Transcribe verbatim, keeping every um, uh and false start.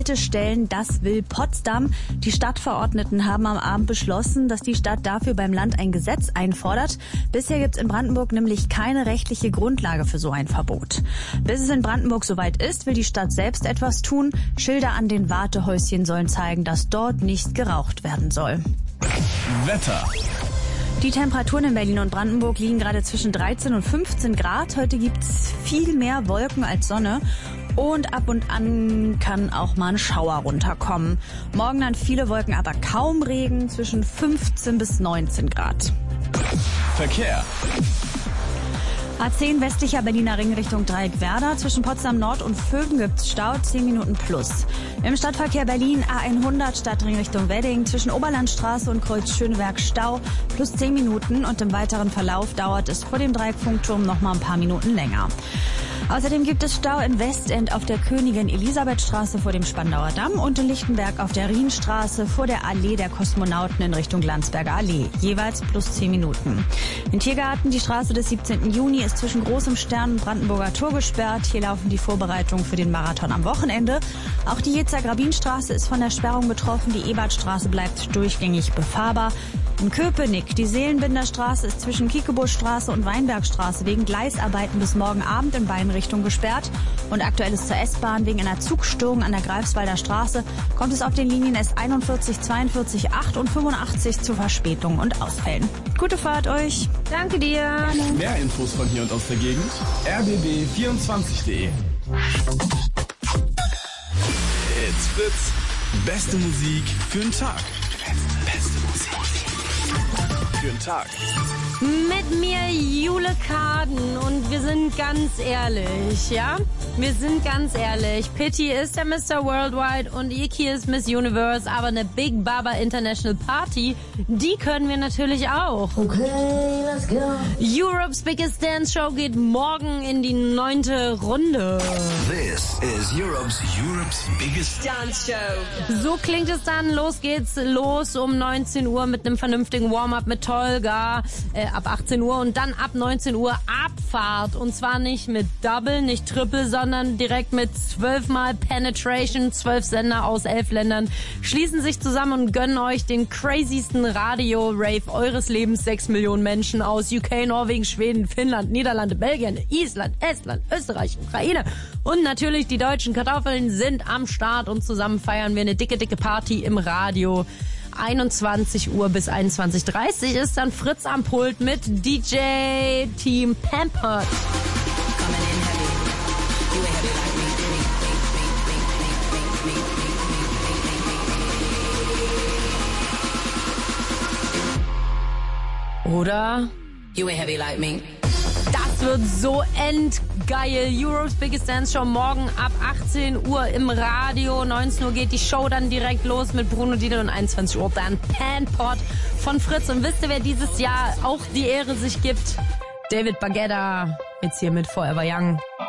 stellen, das will Potsdam. Die Stadtverordneten haben am Abend beschlossen, dass die Stadt dafür beim Land ein Gesetz einfordert. Bisher gibt es in Brandenburg nämlich keine rechtliche Grundlage für so ein Verbot. Bis es in Brandenburg soweit ist, will die Stadt selbst etwas tun. Schilder an den Wartehäuschen sollen zeigen, dass dort nicht geraucht werden soll. Wetter. Die Temperaturen in Berlin und Brandenburg liegen gerade zwischen dreizehn und fünfzehn Grad. Heute gibt's viel mehr Wolken als Sonne. Und ab und an kann auch mal ein Schauer runterkommen. Morgen dann viele Wolken, aber kaum Regen, zwischen fünfzehn bis neunzehn Grad. Verkehr. A zehn westlicher Berliner Ring Richtung Dreieckwerder. Zwischen Potsdam Nord und Vögen gibt's Stau, zehn Minuten plus. Im Stadtverkehr Berlin A hundert Stadtring Richtung Wedding. Zwischen Oberlandstraße und Kreuz Schöneberg Stau, plus zehn Minuten. Und im weiteren Verlauf dauert es vor dem Dreieckfunkturm noch mal ein paar Minuten länger. Außerdem gibt es Stau in Westend auf der Königin-Elisabeth-Straße vor dem Spandauer Damm und in Lichtenberg auf der Rienstraße vor der Allee der Kosmonauten in Richtung Landsberger Allee. Jeweils plus zehn Minuten. In Tiergarten, die Straße des siebzehnten Juni, ist zwischen Großem Stern und Brandenburger Tor gesperrt. Hier laufen die Vorbereitungen für den Marathon am Wochenende. Auch die Jezer-Grabin-Straße ist von der Sperrung betroffen. Die Ebertstraße bleibt durchgängig befahrbar. In Köpenick, die Seelenbinderstraße ist zwischen Kiekebuschstraße und Weinbergstraße wegen Gleisarbeiten bis morgen Abend in beiden Richtungen gesperrt. Und aktuell ist zur S-Bahn wegen einer Zugstörung an der Greifswalder Straße kommt es auf den Linien S einundvierzig, zweiundvierzig, acht und fünfundachtzig zu Verspätungen und Ausfällen. Gute Fahrt euch. Danke dir. Mehr Infos von hier und aus der Gegend. r b b vierundzwanzig punkt de. It's Fritz. Beste Musik für den Tag. Beste Musik für den Tag. Mit mir Jule Kaden und wir sind ganz ehrlich, ja? Wir sind ganz ehrlich. Pitti ist der Mister Worldwide und Iki ist Miss Universe, aber eine Big Baba International Party, die können wir natürlich auch. Okay, let's go. Europe's Biggest Dance Show geht morgen in die neunte Runde. This is Europe's Europe's Biggest Dance Show. So klingt es dann. Los geht's los um neunzehn Uhr mit einem vernünftigen Warm-up mit Tolga äh, ab achtzehn Uhr und dann ab neunzehn Uhr Abfahrt. Und zwar nicht mit Double, nicht Triple, sondern direkt mit zwölfmal Penetration. Zwölf Sender aus elf Ländern schließen sich zusammen und gönnen euch den crazysten Radio-Rave eures Lebens. Sechs Millionen Menschen aus U K, Norwegen, Schweden, Finnland, Niederlande, Belgien, Island, Estland, Österreich, Ukraine und natürlich die deutschen Kartoffeln sind am Start und zusammen feiern wir eine dicke, dicke Party im Radio. einundzwanzig Uhr bis einundzwanzig Uhr dreißig ist dann Fritz am Pult mit D J Team Pampert. Oder? You ain't heavy like me. Das wird so endgeil. Europe's Biggest Dance Show morgen ab achtzehn Uhr im Radio. neunzehn Uhr geht die Show dann direkt los mit Bruno Didel und einundzwanzig Uhr dann Panpot von Fritz. Und wisst ihr, wer dieses Jahr auch die Ehre sich gibt? David Baguetta. Jetzt hier mit Forever Young.